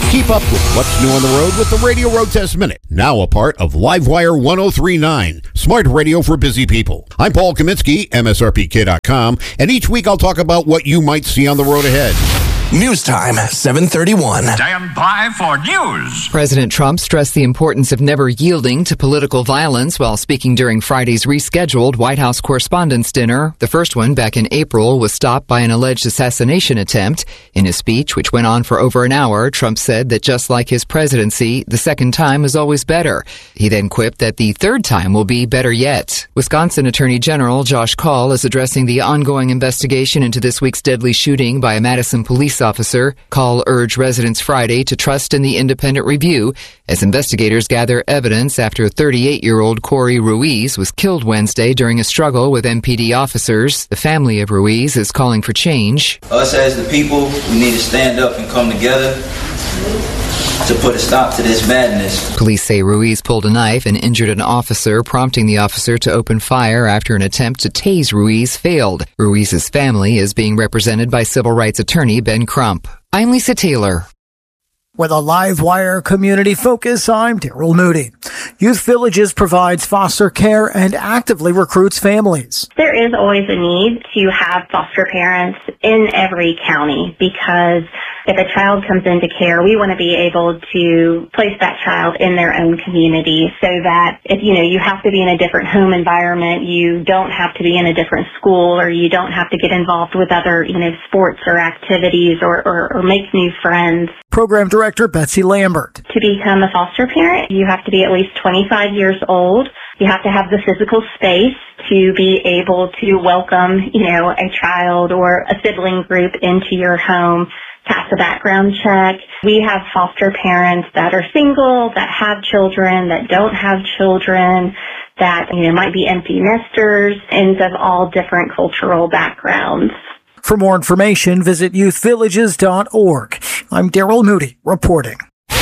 Keep up with what's new on the road with the Radio Road Test Minute, now a part of Livewire 1039, smart radio for busy people. I'm Paul Kaminsky, MSRPK.com, and each week I'll talk about what you might see on the road ahead. News time, 7:31. Stand by for news. President Trump stressed the importance of never yielding to political violence while speaking during Friday's rescheduled White House Correspondents' Dinner. The first one, back in April, was stopped by an alleged assassination attempt. In his speech, which went on for over an hour, Trump said that just like his presidency, the second time is always better. He then quipped that the third time will be better yet. Wisconsin Attorney General Josh Kaul is addressing the ongoing investigation into this week's deadly shooting by a Madison police officer. Kaul urged residents Friday to trust in the independent review as investigators gather evidence after 38-year-old Corey Ruiz was killed Wednesday during a struggle with MPD officers. The family of Ruiz is calling for change. Us as the people, we need to stand up and come together to put a stop to this madness. Police say Ruiz pulled a knife and injured an officer, prompting the officer to open fire after an attempt to tase Ruiz failed. Ruiz's family is being represented by civil rights attorney Ben Crump. I'm Lisa Taylor. With a Livewire community focus, I'm Daryl Moody. Youth Villages provides foster care and actively recruits families. There is always a need to have foster parents in every county because if a child comes into care, we want to be able to place that child in their own community so that if, you have to be in a different home environment, you don't have to be in a different school, or you don't have to get involved with other, sports or activities or make new friends. Program Director Betsy Lambert. To become a foster parent, you have to be at least 25 years old. You have to have the physical space to be able to welcome, a child or a sibling group into your home, pass a background check. We have foster parents that are single, that have children, that don't have children, that, might be empty nesters, and of all different cultural backgrounds. For more information, visit youthvillages.org. I'm Daryl Moody reporting.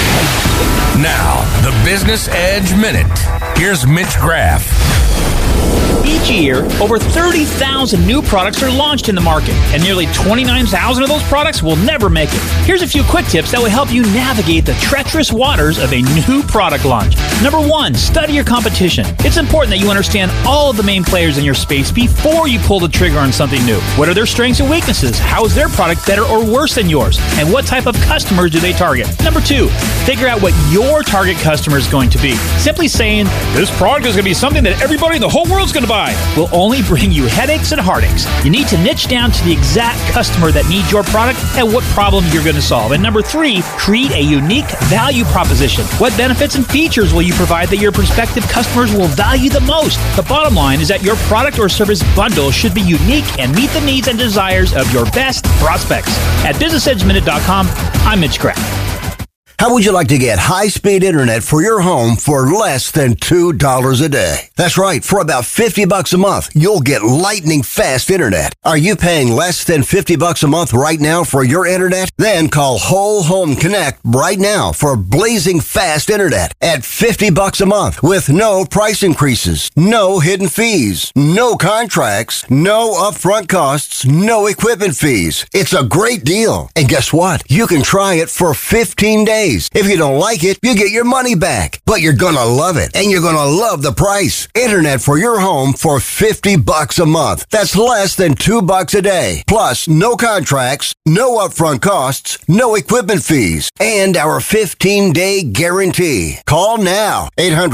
Now, the Business Edge Minute. Here's Mitch Graff. Each year, over 30,000 new products are launched in the market, and nearly 29,000 of those products will never make it. Here's a few quick tips that will help you navigate the treacherous waters of a new product launch. Number 1, study your competition. It's important that you understand all of the main players in your space before you pull the trigger on something new. What are their strengths and weaknesses? How is their product better or worse than yours? And what type of customers do they target? Number 2, figure out what your target customer is going to be. Simply saying, this product is going to be something that everybody in the whole world's going to buy, will only bring you headaches and heartaches. You need to niche down to the exact customer that needs your product and what problem you're going to solve. And number 3, create a unique value proposition. What benefits and features will you provide that your prospective customers will value the most? The bottom line is that your product or service bundle should be unique and meet the needs and desires of your best prospects. At BusinessEdgeMinute.com, I'm Mitch Graff. How would you like to get high-speed internet for your home for less than $2 a day? That's right. For about $50 a month, you'll get lightning fast internet. Are you paying less than $50 a month right now for your internet? Then call Whole Home Connect right now for blazing fast internet at $50 a month with no price increases, no hidden fees, no contracts, no upfront costs, no equipment fees. It's a great deal. And guess what? You can try it for 15 days. If you don't like it, you get your money back. But you're gonna love it, and you're gonna love the price. Internet for your home for $50 a month. That's less than $2 a day. Plus, no contracts, no upfront costs, no equipment fees, and our 15-day guarantee. Call now.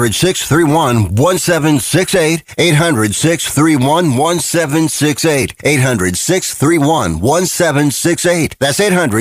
800-631-1768. 800-631-1768. 800-631-1768. That's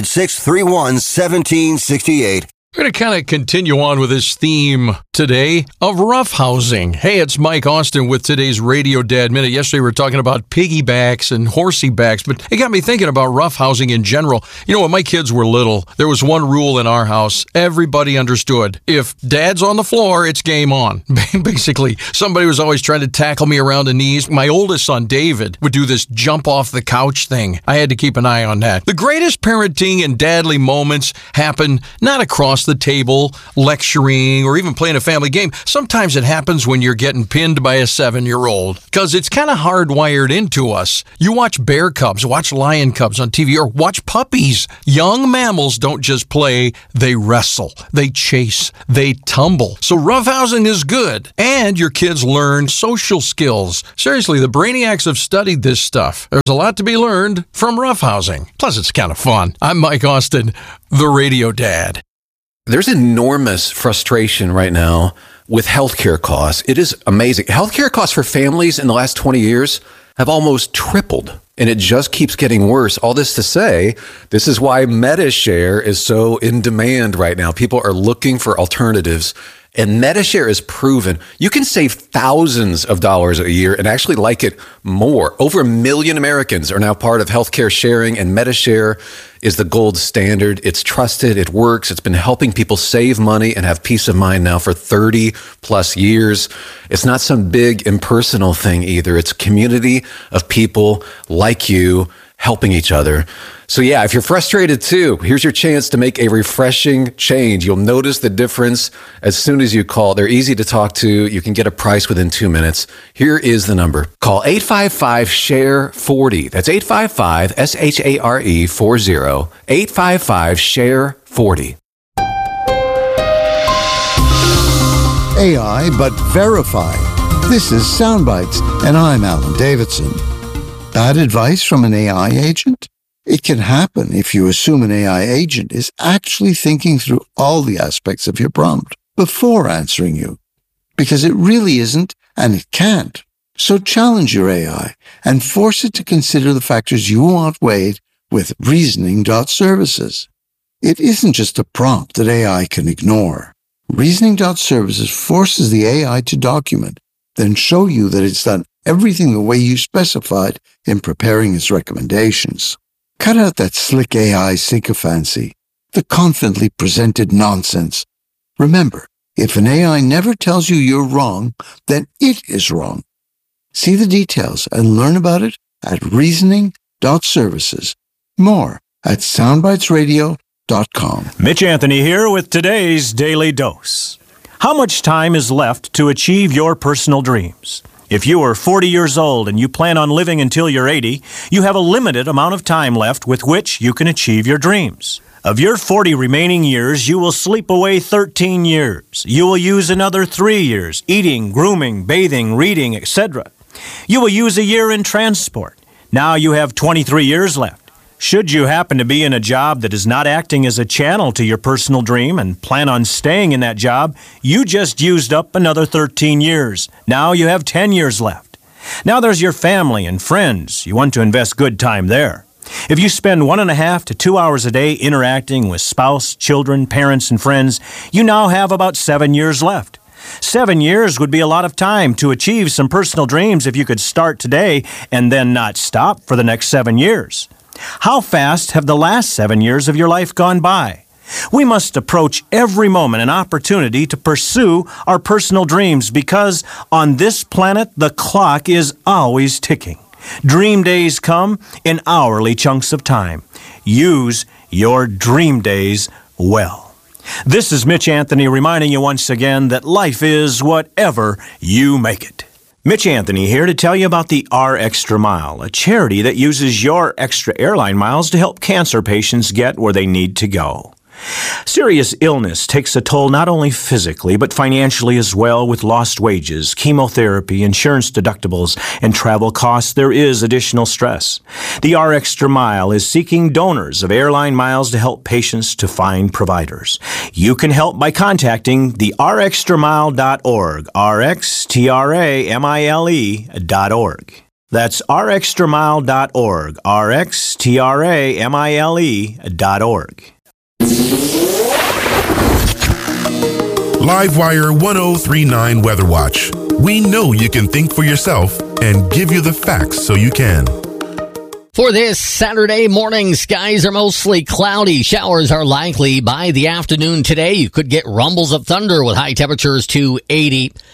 800-631-1768. We're going to kind of continue on with this theme today of roughhousing. Hey, it's Mike Austin with today's Radio Dad Minute. Yesterday we were talking about piggybacks and horsey-backs, but it got me thinking about roughhousing in general. When my kids were little, there was one rule in our house. Everybody understood. If Dad's on the floor, it's game on. Basically, somebody was always trying to tackle me around the knees. My oldest son, David, would do this jump off the couch thing. I had to keep an eye on that. The greatest parenting and dadly moments happen not across across the table, lecturing, or even playing a family game. Sometimes it happens when you're getting pinned by a 7-year-old, because it's kind of hardwired into us. You watch bear cubs, watch lion cubs on TV, or watch puppies. Young mammals don't just play, they wrestle, they chase, they tumble. So roughhousing is good, and your kids learn social skills. Seriously, the brainiacs have studied this stuff. There's a lot to be learned from roughhousing. Plus, it's kind of fun. I'm Mike Austin, the Radio Dad. There's enormous frustration right now with healthcare costs. It is amazing. Healthcare costs for families in the last 20 years have almost tripled, and it just keeps getting worse. All this to say, this is why MediShare is so in demand right now. People are looking for alternatives, and MediShare is proven. You can save thousands of dollars a year and actually like it more. Over 1 million Americans are now part of healthcare sharing, and MediShare is the gold standard. It's trusted. It works. It's been helping people save money and have peace of mind now for 30 plus years. It's not some big impersonal thing either. It's a community of people like you helping each other. So yeah, if you're frustrated too, here's your chance to make a refreshing change. You'll notice the difference as soon as you call. They're easy to talk to. You can get a price within 2 minutes. Here is the number. Call 855-SHARE-40. That's 855-SHARE-40. 855-SHARE-40. AI, but verified. This is Soundbites, and I'm Alan Davidson. Bad advice from an AI agent? It can happen if you assume an AI agent is actually thinking through all the aspects of your prompt before answering you, because it really isn't, and it can't. So challenge your AI and force it to consider the factors you want weighed with Reasoning.Services. It isn't just a prompt that AI can ignore. Reasoning.Services forces the AI to document, then show you that it's done everything the way you specified in preparing its recommendations. Cut out that slick AI sycophancy, the confidently presented nonsense. Remember, if an AI never tells you you're wrong, then it is wrong. See the details and learn about it at Reasoning.Services. More at SoundbitesRadio.com. Mitch Anthony here with today's Daily Dose. How much time is left to achieve your personal dreams? If you are 40 years old and you plan on living until you're 80, you have a limited amount of time left with which you can achieve your dreams. Of your 40 remaining years, you will sleep away 13 years. You will use another 3 years, eating, grooming, bathing, reading, etc. You will use a year in transport. Now you have 23 years left. Should you happen to be in a job that is not acting as a channel to your personal dream and plan on staying in that job, you just used up another 13 years. Now you have 10 years left. Now there's your family and friends. You want to invest good time there. If you spend 1.5 to 2 hours a day interacting with spouse, children, parents, and friends, you now have about 7 years left. 7 years would be a lot of time to achieve some personal dreams if you could start today and then not stop for the next 7 years. How fast have the last 7 years of your life gone by? We must approach every moment an opportunity to pursue our personal dreams because on this planet, the clock is always ticking. Dream days come in hourly chunks of time. Use your dream days well. This is Mitch Anthony reminding you once again that life is whatever you make it. Mitch Anthony here to tell you about the R Extra Mile, a charity that uses your extra airline miles to help cancer patients get where they need to go. Serious illness takes a toll not only physically, but financially as well. With lost wages, chemotherapy, insurance deductibles, and travel costs, there is additional stress. The R Extra Mile is seeking donors of airline miles to help patients to find providers. You can help by contacting the rxtramile.org, rxtramile.org. That's rxtramile.org, rxtramile.org. Livewire 1039 Weather Watch. We know you can think for yourself and give you the facts so you can. For this Saturday morning, skies are mostly cloudy. Showers are likely by the afternoon today. You could get rumbles of thunder with high temperatures to 80.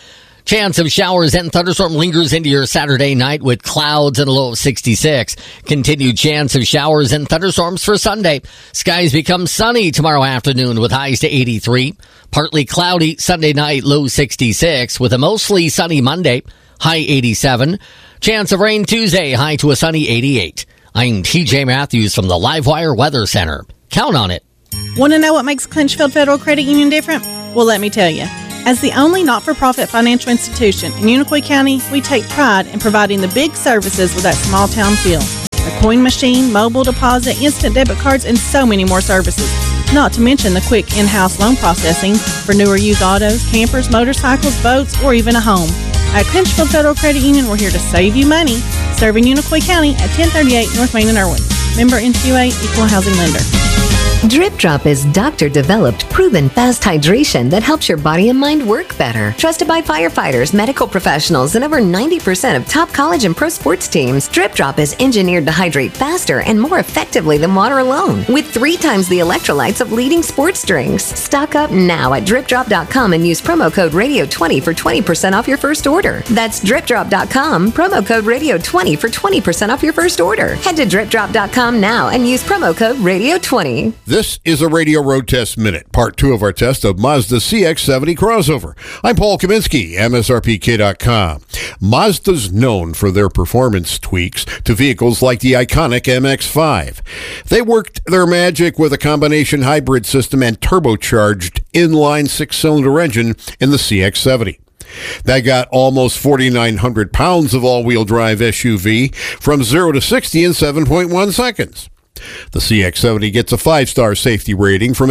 Chance of showers and thunderstorm lingers into your Saturday night with clouds and a low of 66. Continued chance of showers and thunderstorms for Sunday. Skies become sunny tomorrow afternoon with highs to 83. Partly cloudy Sunday night, low 66, with a mostly sunny Monday, high 87. Chance of rain Tuesday, high to a sunny 88. I'm TJ Matthews from the Livewire Weather Center. Count on it. Want to know what makes Clinchfield Federal Credit Union different? Well, let me tell you. As the only not-for-profit financial institution in Unicoi County, we take pride in providing the big services with that small-town feel. A coin machine, mobile deposit, instant debit cards, and so many more services. Not to mention the quick in-house loan processing for newer used autos, campers, motorcycles, boats, or even a home. At Clinchfield Federal Credit Union, we're here to save you money, serving Unicoi County at 1038 North Main in Irwin. Member NCUA, Equal Housing Lender. Drip Drop is doctor-developed, proven fast hydration that helps your body and mind work better. Trusted by firefighters, medical professionals, and over 90% of top college and pro sports teams, Drip Drop is engineered to hydrate faster and more effectively than water alone, with 3 times the electrolytes of leading sports drinks. Stock up now at DripDrop.com and use promo code Radio20 for 20% off your first order. That's DripDrop.com, promo code Radio20 for 20% off your first order. Head to DripDrop.com now and use promo code Radio20. This is a Radio Road Test Minute, part 2 of our test of Mazda CX-70 crossover. I'm Paul Kaminsky, MSRPK.com. Mazda's known for their performance tweaks to vehicles like the iconic MX-5. They worked their magic with a combination hybrid system and turbocharged inline 6-cylinder engine in the CX-70. That got almost 4,900 pounds of all-wheel drive SUV from 0 to 60 in 7.1 seconds. The CX-70 gets a 5-star safety rating from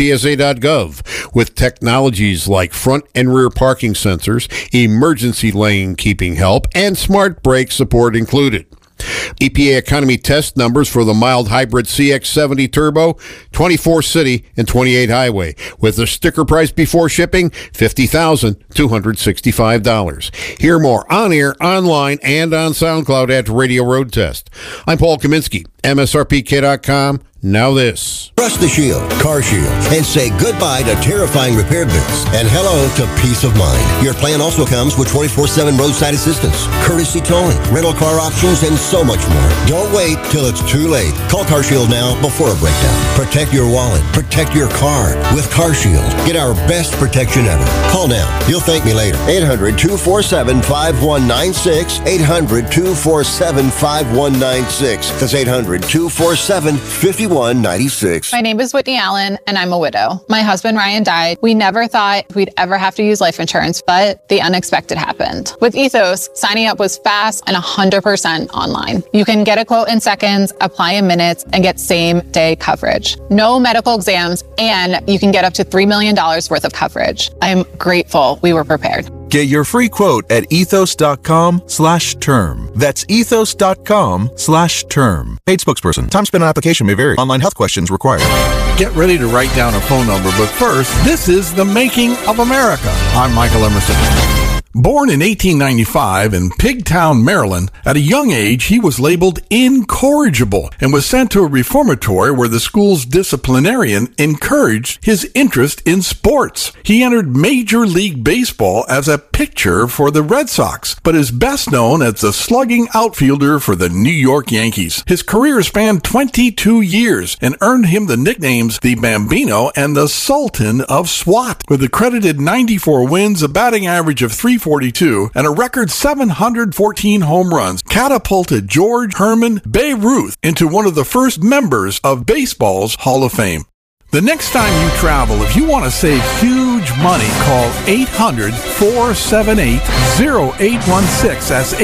NHTSA.gov with technologies like front and rear parking sensors, emergency lane keeping help, and smart brake support included. EPA economy test numbers for the mild hybrid CX-70 Turbo, 24 city and 28 highway, with the sticker price before shipping, $50,265. Hear more on air, online, and on SoundCloud at Radio Road Test. I'm Paul Kaminsky, MSRPK.com. Now this. Trust the Shield, Car Shield, and say goodbye to terrifying repair bills and hello to peace of mind. Your plan also comes with 24/7 roadside assistance, courtesy towing, rental car options, and so much more. Don't wait till it's too late. Call Car Shield now before a breakdown. Protect your wallet. Protect your car with Car Shield. Get our best protection ever. Call now. You'll thank me later. 800-247-5196. 800-247-5196. That's 800-247-5196. My name is Whitney Allen, and I'm a widow. My husband, Ryan, died. We never thought we'd ever have to use life insurance, but the unexpected happened. With Ethos, signing up was fast and 100% online. You can get a quote in seconds, apply in minutes, and get same-day coverage. No medical exams, and you can get up to $3 million worth of coverage. I'm grateful we were prepared. Get your free quote at ethos.com/term. That's ethos.com/term. Paid spokesperson. Time spent on application may vary. Online health questions required. Get ready to write down a phone number, but first, this is The Making of America. I'm Michael Emerson. Born in 1895 in Pigtown, Maryland, at a young age he was labeled incorrigible and was sent to a reformatory where the school's disciplinarian encouraged his interest in sports. He entered Major League Baseball as a pitcher for the Red Sox, but is best known as the slugging outfielder for the New York Yankees. His career spanned 22 years and earned him the nicknames the Bambino and the Sultan of SWAT. With accredited 94 wins, a batting average of .342 and a record 714 home runs, catapulted George Herman Babe Ruth into one of the first members of baseball's Hall of Fame. The next time you travel, if you want to save huge money, call 800-478-0816. That's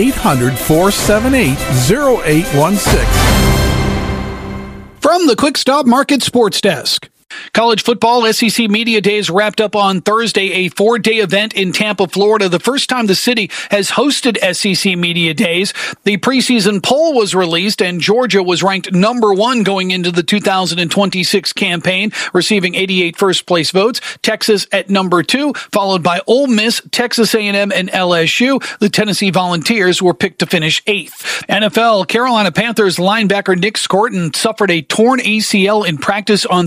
800-478-0816. From the Quick Stop Market Sports Desk. College football SEC Media Days wrapped up on Thursday, a 4-day event in Tampa, Florida. The first time the city has hosted SEC Media Days. The preseason poll was released, and Georgia was ranked number 1 going into the 2026 campaign, receiving 88 first-place votes. Texas at number 2, followed by Ole Miss, Texas A&M, and LSU. The Tennessee Volunteers were picked to finish 8th. NFL, Carolina Panthers linebacker Nick Scorton suffered a torn ACL in practice on Thursday.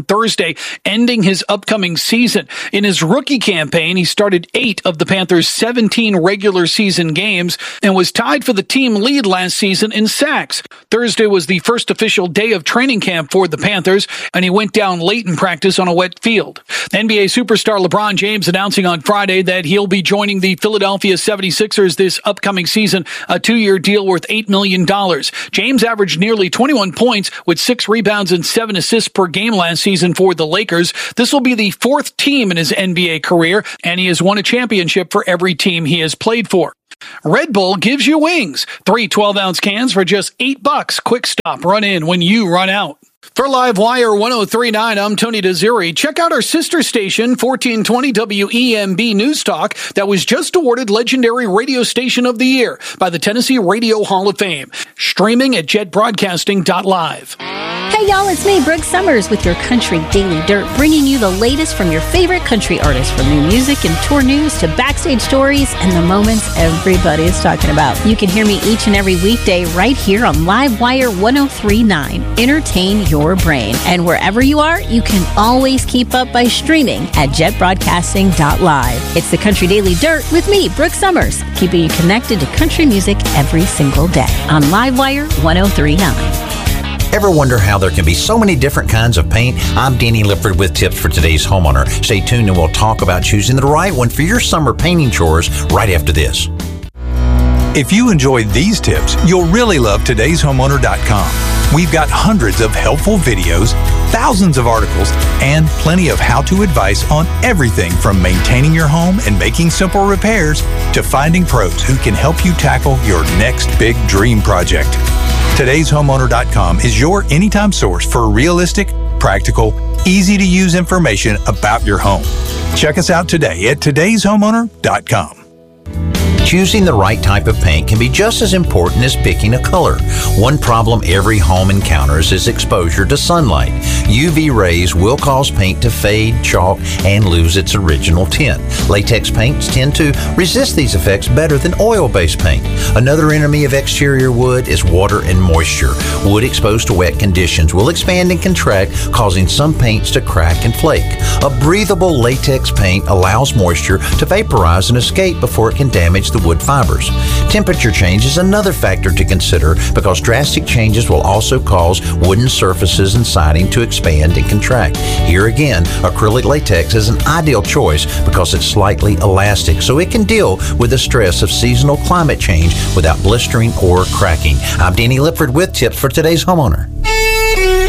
Tuesday, ending his upcoming season. In his rookie campaign, he started 8 of the Panthers' 17 regular season games and was tied for the team lead last season in sacks. Thursday was the first official day of training camp for the Panthers, and he went down late in practice on a wet field. NBA superstar LeBron James announcing on Friday that he'll be joining the Philadelphia 76ers this upcoming season, a 2-year deal worth $8 million. James averaged nearly 21 points with 6 rebounds and 7 assists per game last season for the Lakers. This will be the 4th team in his NBA career, and he has won a championship for every team he has played for. Red Bull gives you wings. 3 12-ounce cans for just $8. Quick stop. Run in when you run out. For Livewire 1039, I'm Tony Desiri. Check out our sister station, 1420 WEMB News Talk, that was just awarded Legendary Radio Station of the Year by the Tennessee Radio Hall of Fame. Streaming at jetbroadcasting.live. Hey y'all, it's me, Brooke Summers, with your Country Daily Dirt, bringing you the latest from your favorite country artists, from new music and tour news to backstage stories and the moments everybody is talking about. You can hear me each and every weekday right here on Livewire 1039. Entertain your brain. And wherever you are, you can always keep up by streaming at jetbroadcasting.live. It's the Country Daily Dirt with me, Brooke Summers, keeping you connected to country music every single day on Livewire 1039. Ever wonder how there can be so many different kinds of paint? I'm Danny Lipford with tips for today's homeowner. Stay tuned and we'll talk about choosing the right one for your summer painting chores right after this. If you enjoyed these tips, you'll really love todayshomeowner.com. We've got hundreds of helpful videos, thousands of articles, and plenty of how-to advice on everything from maintaining your home and making simple repairs to finding pros who can help you tackle your next big dream project. TodaysHomeowner.com is your anytime source for realistic, practical, easy-to-use information about your home. Check us out today at TodaysHomeowner.com. Choosing the right type of paint can be just as important as picking a color. One problem every home encounters is exposure to sunlight. UV rays will cause paint to fade, chalk, and lose its original tint. Latex paints tend to resist these effects better than oil-based paint. Another enemy of exterior wood is water and moisture. Wood exposed to wet conditions will expand and contract, causing some paints to crack and flake. A breathable latex paint allows moisture to vaporize and escape before it can damage the wood fibers. Temperature change is another factor to consider because drastic changes will also cause wooden surfaces and siding to expand and contract. Here again, acrylic latex is an ideal choice because it's slightly elastic, so it can deal with the stress of seasonal climate change without blistering or cracking. I'm Danny Lipford with tips for today's homeowner.